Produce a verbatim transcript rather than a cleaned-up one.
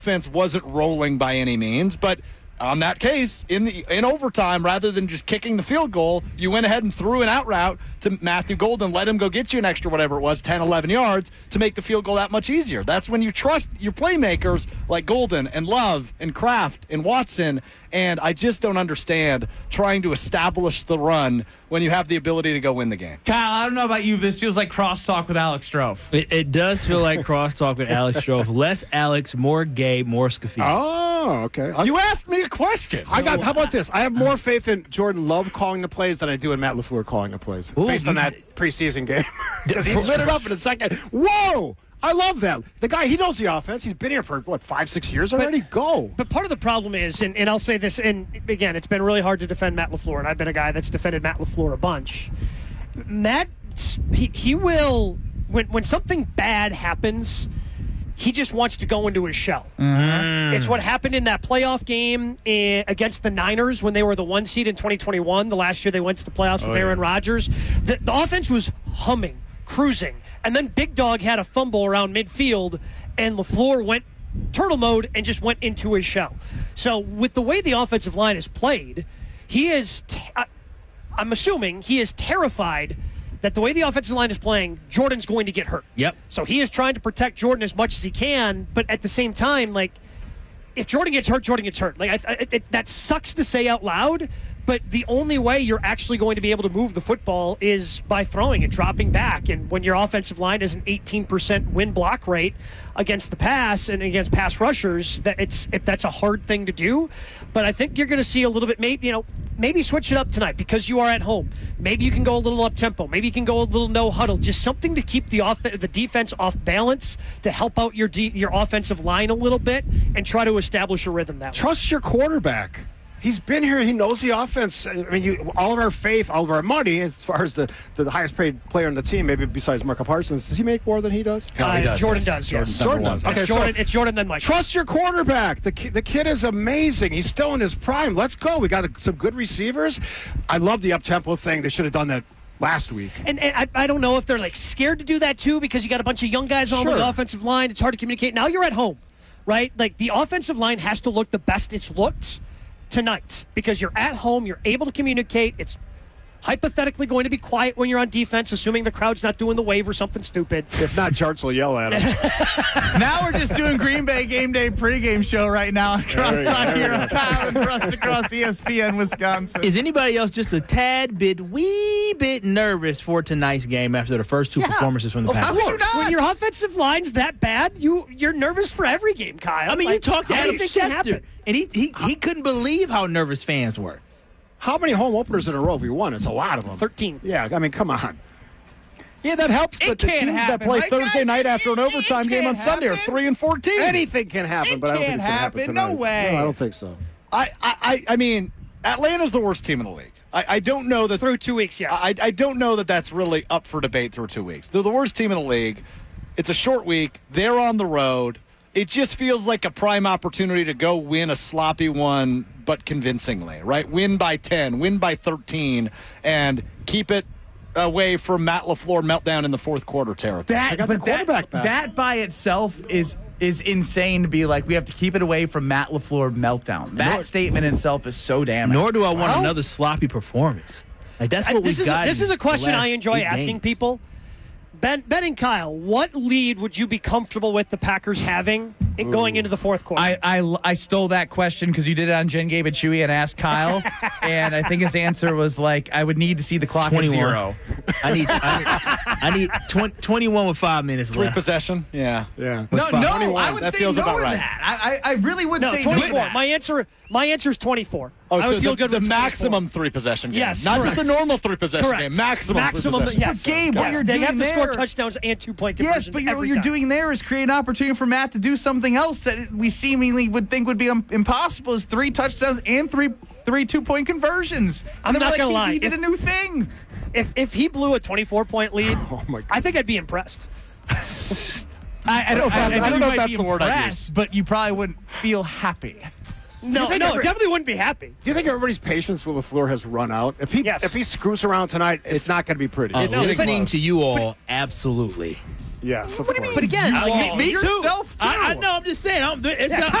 offense wasn't rolling by any means, but on that case, in the in overtime, rather than just kicking the field goal, you went ahead and threw an out route to Matthew Golden, let him go get you an extra whatever it was, ten, eleven yards, to make the field goal that much easier. That's when you trust your playmakers like Golden and Love and Kraft and Watson, and I just don't understand trying to establish the run when you have the ability to go win the game. Kyle, I don't know about you. This feels like crosstalk with Alex Strofe. It, it does feel like crosstalk with Alex Strofe. Less Alex, more Gabe, more Scafidi. Oh, okay. You asked me a question. I got. How about this? I have more faith in Jordan Love calling the plays than I do in Matt LaFleur calling the plays, Ooh, based on you- that preseason game. Because he lit it up in a second. Whoa! I love that. The guy, he knows the offense. He's been here for, what, five, six years already? Go. But part of the problem is, and, and I'll say this, and again, it's been really hard to defend Matt LaFleur, and I've been a guy that's defended Matt LaFleur a bunch. Matt, he, he will, when, when something bad happens, he just wants to go into his shell. Mm. It's what happened in that playoff game in, against the Niners when they were the one seed in twenty twenty-one, the last year they went to the playoffs with oh, Aaron yeah. Rodgers. The, the offense was humming, cruising. And then Big Dog had a fumble around midfield, and LaFleur went turtle mode and just went into his shell. So with the way the offensive line is played, he is, t- I'm assuming, he is terrified that the way the offensive line is playing, Jordan's going to get hurt. Yep. So he is trying to protect Jordan as much as he can, but at the same time, like, if Jordan gets hurt, Jordan gets hurt. Like I, I, it, that sucks to say out loud, but the only way you're actually going to be able to move the football is by throwing and dropping back. And when your offensive line is an eighteen percent win block rate against the pass and against pass rushers, that it's it, that's a hard thing to do. But I think you're going to see a little bit, maybe you know, maybe switch it up tonight because you are at home. Maybe you can go a little up tempo. Maybe you can go a little no huddle. Just something to keep the off- the defense off balance to help out your de- your offensive line a little bit and try to establish a rhythm that way. Trust your quarterback. He's been here. He knows the offense. I mean, you, all of our faith, all of our money, as far as the, the, the highest paid player on the team, maybe besides Marco Parsons, does he make more than he does? Uh, he does Jordan yes. does, yes. Jordan does. Okay, it's, so Jordan, it's Jordan then Mike. Trust your quarterback. The, ki- the kid is amazing. He's still in his prime. Let's go. We got a, some good receivers. I love the up-tempo thing. They should have done that last week. And, and I, I don't know if they're like scared to do that too because you got a bunch of young guys on Sure. the offensive line. It's hard to communicate. Now you're at home, right? Like the offensive line has to look the best it's looked tonight because you're at home, you're able to communicate. It's hypothetically going to be quiet when you're on defense, assuming the crowd's not doing the wave or something stupid. If not, Jarts will yell at him. Now we're just doing Green Bay Game Day pregame show right now across on here, Kyle and Russ across E S P N Wisconsin. Is anybody else just a tad bit, wee bit nervous for tonight's game after the first two Yeah. performances from the Of Packers? course. When your offensive line's that bad, you you're nervous for every game, Kyle. I mean, like, you talked to how Adam do you think that Schefter, happened? and he, he he couldn't believe how nervous fans were. How many home openers in a row have you won? It's a lot of them. thirteen. Yeah, I mean, come on. Yeah, that helps. It But the can't teams that happen, play right, Thursday guys? night after an It- it overtime game on can't Sunday are happen. three and fourteen. Anything can happen, It but I don't think can't it's going to happen happen. tonight. No way. No, I don't think so. I, I, I mean, Atlanta's the worst team in the league. I, I don't know that Through two weeks, yes. I, I don't know that that's really up for debate through two weeks. They're the worst team in the league. It's a short week. They're on the road. It just feels like a prime opportunity to go win a sloppy one, but convincingly, right? Win by ten, win by thirteen, and keep it away from Matt LaFleur meltdown in the fourth quarter territory. That, I got but the quarterback that, back. that by itself is is insane to be like, we have to keep it away from Matt LaFleur meltdown. That Nor- statement in itself is so damning. Nor do I want Well- another sloppy performance. Like that's I- what this we is got. A, this is a question I enjoy asking games. people. Ben, Ben and Kyle, what lead would you be comfortable with the Packers having in going into the fourth quarter? I, I, I stole that question because you did it on Jen, Gabe, and Chewy and asked Kyle, and I think his answer was like, I would need to see the clock at twenty-one. zero. I need I need, I need twenty, twenty-one with five minutes Three left. possession, yeah. Yeah. No, five. no, twenty-one. I would That say feels no about to right. that. I, I, I really would no, say no to twenty-four. that. My answer, my answer is twenty-four. Oh, I so would feel the, good the with maximum three possession game. Yes, Not correct. just a normal three possession Correct. game. Maximum, Maximum, three possession. yes. But Gabe, what Yes, you're they doing have to score there- touchdowns and two-point Yes, conversions but you're, what every you're time. doing there is create an opportunity for Matt to do something else that we seemingly would think would be um, impossible is three touchdowns and three three two-point conversions. And I'm then we're not like, gonna he, lie. He did If- a new thing. If if he blew a twenty-four point lead, Oh, my God. I think I'd be impressed. I, I, don't, I, I, I don't think know you if might that's be the word I'd impressed, use. but you probably wouldn't feel happy. No, think no, every- definitely wouldn't be happy. Do you think everybody's patience with LaFleur has run out? If he Yes. if he screws around tonight, it's not going to be pretty. Uh, It's gonna be listening close. to you all, absolutely. Yes, of What do you course. mean? But again, I- like, me, me too. yourself, too. I, I know. I'm just saying. I'm, it's Yeah, a,